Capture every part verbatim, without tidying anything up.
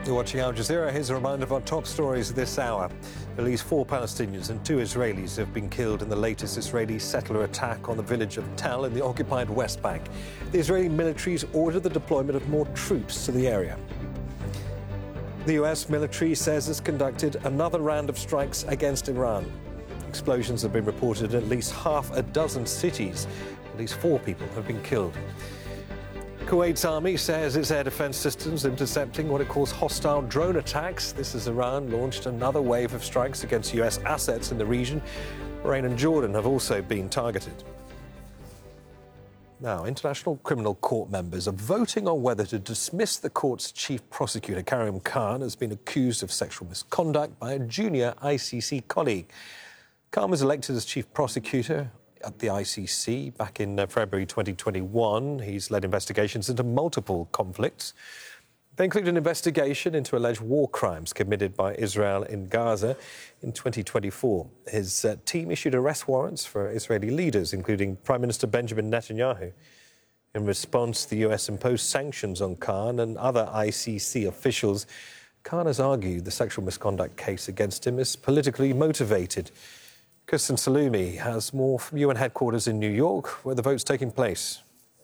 You're watching Al Jazeera. Here's a reminder of our top stories this hour. At least four Palestinians and two Israelis have been killed in the latest Israeli settler attack on the village of Tel in the occupied West Bank. The Israeli military's ordered the deployment of more troops to the area. The U S military says it's conducted another round of strikes against Iran. Explosions have been reported in at least half a dozen cities. At least four people have been killed. Kuwait's army says its air defense systems intercepting what it calls hostile drone attacks. This as Iran launched another wave of strikes against U S assets in the region. Bahrain and Jordan have also been targeted. Now, International Criminal Court members are voting on whether to dismiss the court's chief prosecutor, Karim Khan, has been accused of sexual misconduct by a junior I C C colleague. Khan was elected as chief prosecutor at the I C C back in uh, February twenty twenty-one. He's led investigations into multiple conflicts. They include an investigation into alleged war crimes committed by Israel in Gaza in twenty twenty-four. His uh, team issued arrest warrants for Israeli leaders, including Prime Minister Benjamin Netanyahu. In response, the U S imposed sanctions on Khan and other I C C officials. Khan has argued the sexual misconduct case against him is politically motivated. Kirsten Salumi has more from U N headquarters in New York, where the vote's taking place.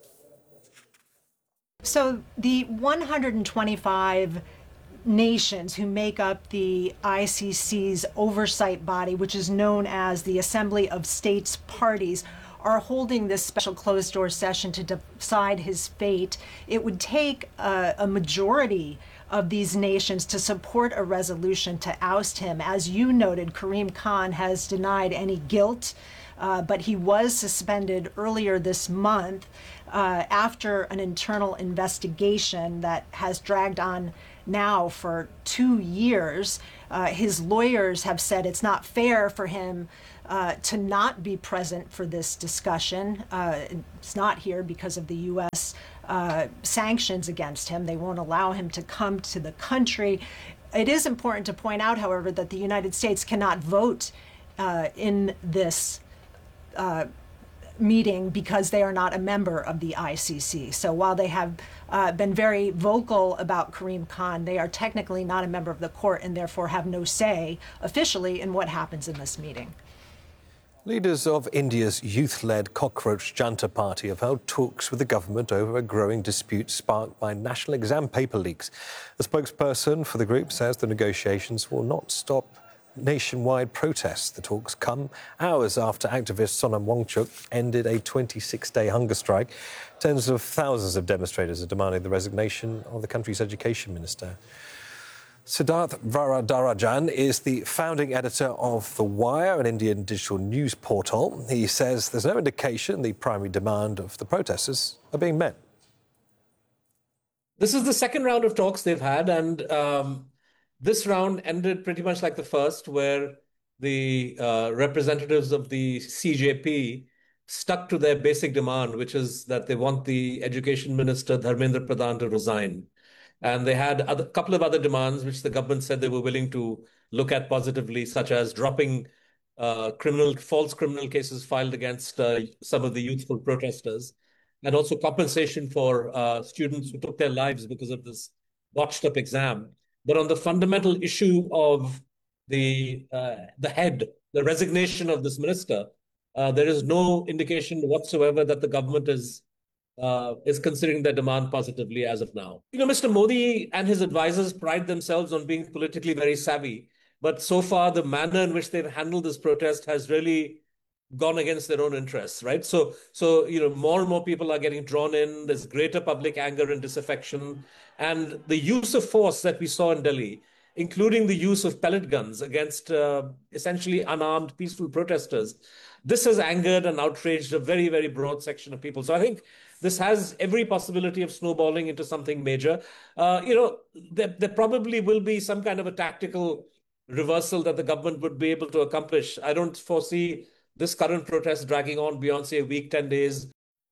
So the one hundred twenty-five nations who make up the I C C's oversight body, which is known as the Assembly of States Parties, are holding this special closed-door session to decide his fate. It would take a, a majority of these nations to support a resolution to oust him. As you noted, Karim Khan has denied any guilt, uh, but he was suspended earlier this month uh, after an internal investigation that has dragged on now for two years. Uh, his lawyers have said it's not fair for him uh, to not be present for this discussion. Uh, it's not here because of the U S Uh, sanctions against him. They won't allow him to come to the country. It is important to point out, however, that the United States cannot vote uh, in this uh, meeting because they are not a member of the I C C. So while they have uh, been very vocal about Karim Khan, they are technically not a member of the court and therefore have no say officially in what happens in this meeting. Leaders of India's youth-led Cockroach Janta Party have held talks with the government over a growing dispute sparked by national exam paper leaks. A spokesperson for the group says the negotiations will not stop nationwide protests. The talks come hours after activist Sonam Wangchuk ended a twenty-six day hunger strike. Tens of thousands of demonstrators are demanding the resignation of the country's education minister. Siddharth Varadarajan is the founding editor of The Wire, an Indian digital news portal. He says there's no indication the primary demand of the protesters are being met. This is the second round of talks they've had, and um, this round ended pretty much like the first, where the uh, representatives of the C J P stuck to their basic demand, which is that they want the education minister, Dharmendra Pradhan, to resign. And they had a couple of other demands, which the government said they were willing to look at positively, such as dropping uh, criminal, false criminal cases filed against uh, some of the youthful protesters, and also compensation for uh, students who took their lives because of this botched up exam. But on the fundamental issue of the uh, the head, the resignation of this minister, uh, there is no indication whatsoever that the government is Uh, is considering their demand positively as of now. You know, Mister Modi and his advisors pride themselves on being politically very savvy, but so far the manner in which they've handled this protest has really gone against their own interests, right? So, so you know, more and more people are getting drawn in. There's greater public anger and disaffection, and the use of force that we saw in Delhi, including the use of pellet guns against uh, essentially unarmed, peaceful protesters. This has angered and outraged a very, very broad section of people. So I think this has every possibility of snowballing into something major. Uh, you know, there, there probably will be some kind of a tactical reversal that the government would be able to accomplish. I don't foresee this current protest dragging on beyond, say, a week, ten days.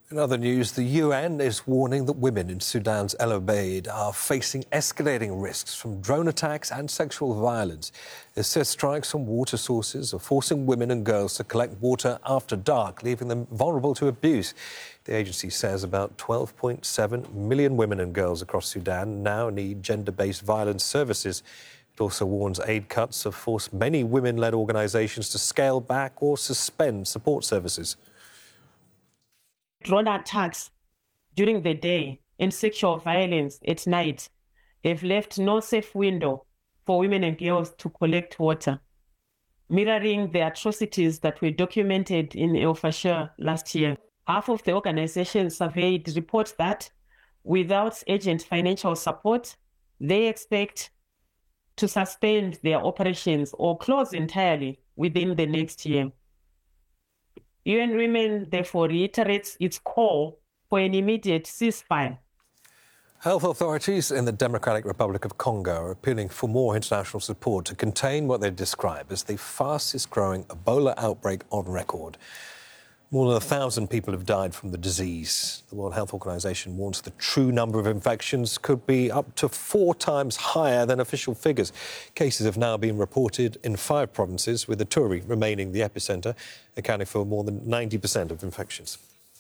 In other news, the U N is warning that women in Sudan's El Obeid are facing escalating risks from drone attacks and sexual violence. It says strikes on water sources are forcing women and girls to collect water after dark, leaving them vulnerable to abuse. The agency says about twelve point seven million women and girls across Sudan now need gender-based violence services. It also warns aid cuts have forced many women-led organisations to scale back or suspend support services. Drone attacks during the day and sexual violence at night have left no safe window for women and girls to collect water, mirroring the atrocities that were documented in El Fasher last year. Half of the organizations surveyed report that without urgent financial support, they expect to suspend their operations or close entirely within the next year. U N Women therefore reiterates its call for an immediate ceasefire. Health authorities in the Democratic Republic of Congo are appealing for more international support to contain what they describe as the fastest growing Ebola outbreak on record. More than a thousand people have died from the disease. The World Health Organization warns the true number of infections could be up to four times higher than official figures. Cases have now been reported in five provinces, with Ituri remaining the epicenter, accounting for more than ninety percent of infections.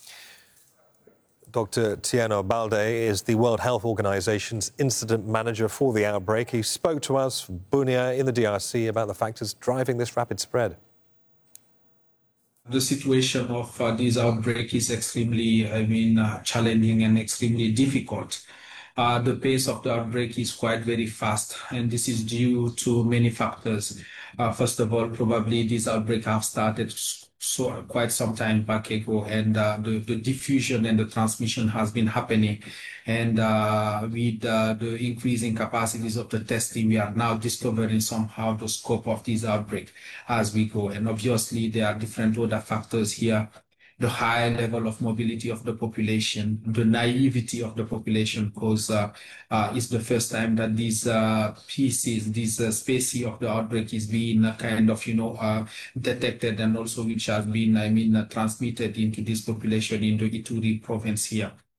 Doctor Tieno Balde is the World Health Organization's incident manager for the outbreak. He spoke to us from Bunia in the D R C about the factors driving this rapid spread. The situation of uh, this outbreak is extremely, I mean, uh, challenging and extremely difficult. Uh, the pace of the outbreak is quite very fast, and this is due to many factors. Uh, first of all, probably this outbreak have started so quite some time back ago, and uh, the, the diffusion and the transmission has been happening. And uh, with uh, the increasing capacities of the testing, we are now discovering somehow the scope of this outbreak as we go. And obviously, there are different other factors here. The high level of mobility of the population, the naivety of the population, because uh, uh, it's the first time that these uh, pieces, this uh, species of the outbreak is being uh, kind of, you know, uh, detected, and also which has been, I mean, uh, transmitted into this population in the Ituri province here.